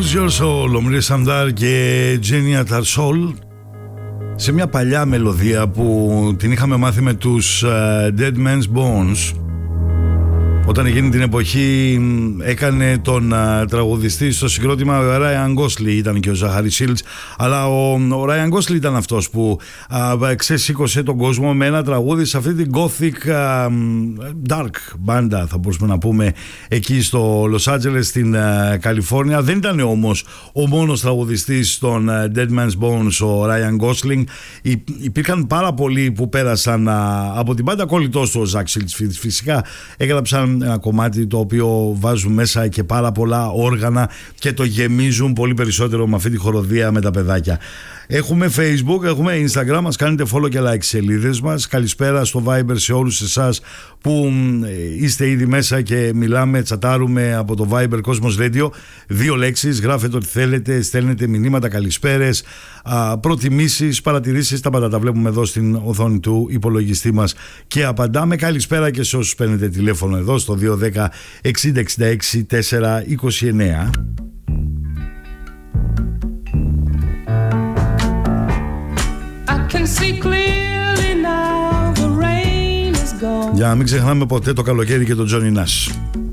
Lose Your Soul, ο Maurice Sandar και Genia Tarsol, σε μια παλιά μελωδία που την είχαμε μάθει με τους Dead Man's Bones. Όταν εκείνη την εποχή έκανε τον τραγουδιστή στο συγκρότημα, ο Ryan Gosling ήταν και ο Zachary Shields, αλλά ο Ryan Gosling ήταν αυτός που ξεσήκωσε τον κόσμο με ένα τραγούδι σε αυτή την gothic dark μπάντα, θα μπορούσαμε να πούμε, εκεί στο Los Angeles στην Καλιφόρνια. Δεν ήταν όμως ο μόνος τραγουδιστής των Dead Man's Bones ο Ryan Gosling. Υπήρχαν πάρα πολλοί που πέρασαν από την μπάντα, κολλητός του ο Zach Shields φυσικά. Έγραψαν ένα κομμάτι το οποίο βάζουν μέσα και πάρα πολλά όργανα και το γεμίζουν πολύ περισσότερο με αυτή τη χοροδία με τα παιδάκια. Έχουμε Facebook, έχουμε Instagram, μας κάνετε follow και like σελίδες μας. Καλησπέρα στο Viber σε όλους εσάς που είστε ήδη μέσα και μιλάμε, τσατάρουμε από το Viber Cosmos Radio. 2 λέξεις, γράφετε ό,τι θέλετε, στέλνετε μηνύματα, καλησπέρες, προτιμήσεις, παρατηρήσεις, τα πάντα τα βλέπουμε εδώ στην οθόνη του υπολογιστή μας και απαντάμε. Καλησπέρα και σε όσους παίρνετε τηλέφωνο εδώ στο 210 60 66 429. Για να μην ξεχνάμε ποτέ το καλοκαίρι και τον Johnny Nash.